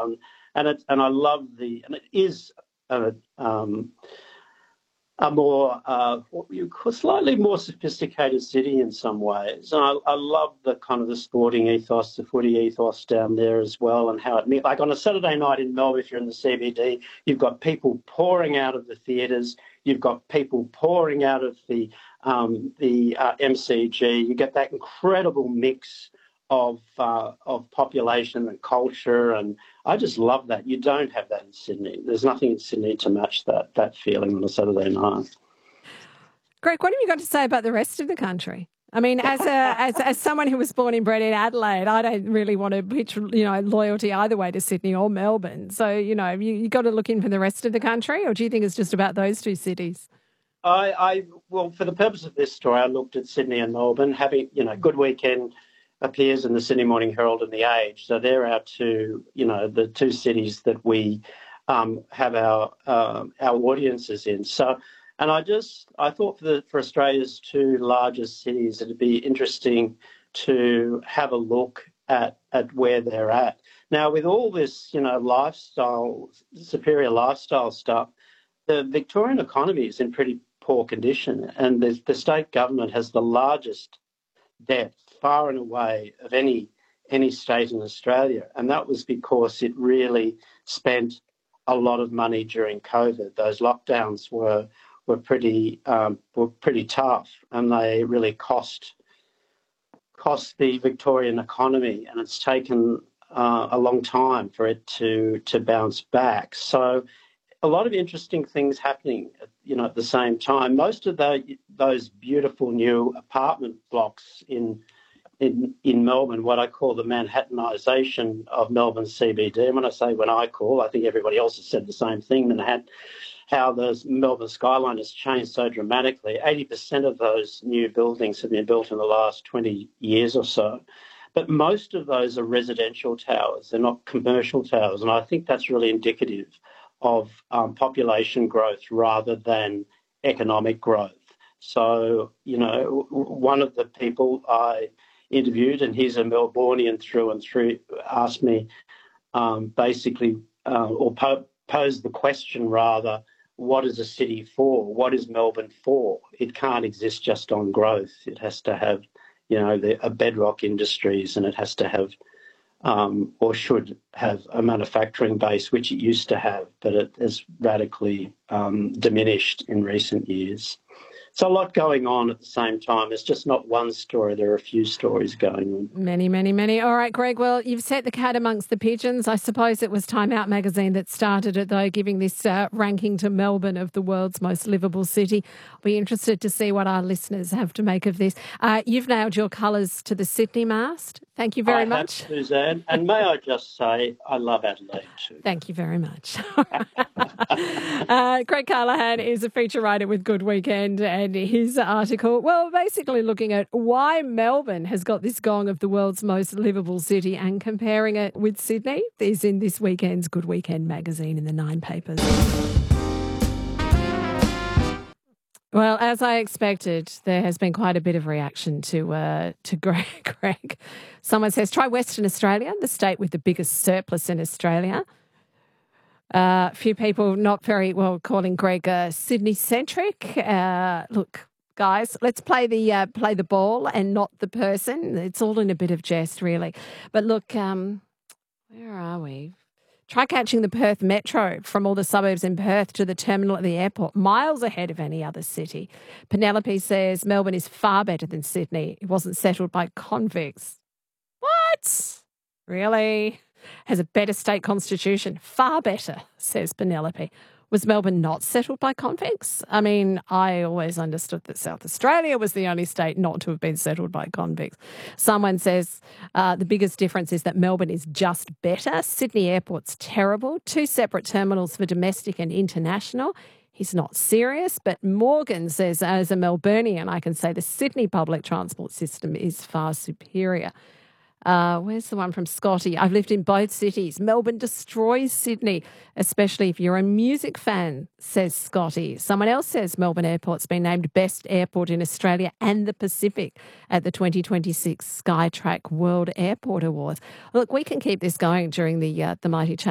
And I love and it is a more what you call slightly more sophisticated city in some ways. And I love the kind of the sporting ethos, the footy ethos down there as well, and how it, like on a Saturday night in Melbourne, if you're in the CBD, you've got people pouring out of the theatres, you've got people pouring out of the MCG. You get that incredible mix of population and culture, and I just love that. You don't have that in Sydney. There's nothing in Sydney to match that feeling on a Saturday night. Greg, what have you got to say about the rest of the country? I mean, as someone who was born and bred in Adelaide, I don't really want to pitch loyalty either way to Sydney or Melbourne. So you got to look in for the rest of the country, or do you think it's just about those two cities? Well, for the purpose of this story, I looked at Sydney and Melbourne. Having Good Weekend appears in the Sydney Morning Herald and the Age, so they're our two, the two cities that we have our audiences in. So, and I thought for Australia's two largest cities, it'd be interesting to have a look at where they're at now with all this, superior lifestyle stuff. The Victorian economy is in pretty poor condition, and the state government has the largest debt far and away of any state in Australia, and that was because it really spent a lot of money during COVID. Those lockdowns were pretty tough, and they really cost the Victorian economy, and it's taken a long time for it to bounce back. So a lot of interesting things happening, at the same time. Most of those beautiful new apartment blocks in Melbourne, what I call the Manhattanisation of Melbourne CBD. And when I think everybody else has said the same thing, how the Melbourne skyline has changed so dramatically. 80% of those new buildings have been built in the last 20 years or so. But most of those are residential towers. They're not commercial towers. And I think that's really indicative of population growth rather than economic growth. So, one of the people I interviewed, and he's a Melbourneian through and through, asked me posed the question rather, what is a city for? What is Melbourne for? It can't exist just on growth. It has to have, a bedrock industries, and it has to have or should have a manufacturing base, which it used to have, but it has radically diminished in recent years. So a lot going on at the same time. It's just not one story. There are a few stories going on. Many, many, many. All right, Greg, well, you've set the cat amongst the pigeons. I suppose it was Time Out magazine that started it, though, giving this ranking to Melbourne of the world's most livable city. I'll be interested to see what our listeners have to make of this. You've nailed your colours to the Sydney mast. Thank you very much. Have, Suzanne. And may I just say, I love Adelaide too. Thank you very much. Greg Callaghan is a feature writer with Good Weekend, and his article, well, basically looking at why Melbourne has got this gong of the world's most livable city and comparing it with Sydney, is in this weekend's Good Weekend magazine in the 9 papers. Well, as I expected, there has been quite a bit of reaction to Greg. Someone says, try Western Australia, the state with the biggest surplus in Australia. A few people not very well calling Greg Sydney-centric. Look, guys, let's play the ball and not the person. It's all in a bit of jest, really. But look, where are we? Try catching the Perth Metro from all the suburbs in Perth to the terminal at the airport, miles ahead of any other city. Penelope says Melbourne is far better than Sydney. It wasn't settled by convicts. What? Really? Has a better state constitution. Far better, says Penelope. Was Melbourne not settled by convicts? I mean, I always understood that South Australia was the only state not to have been settled by convicts. Someone says the biggest difference is that Melbourne is just better. Sydney Airport's terrible. 2 separate terminals for domestic and international. He's not serious, but Morgan says, as a Melburnian, I can say the Sydney public transport system is far superior. Where's the one from Scotty? I've lived in both cities. Melbourne destroys Sydney, especially if you're a music fan, says Scotty. Someone else says Melbourne Airport's been named best airport in Australia and the Pacific at the 2026 Skytrack World Airport Awards. Look, we can keep this going during the Mighty Challenge.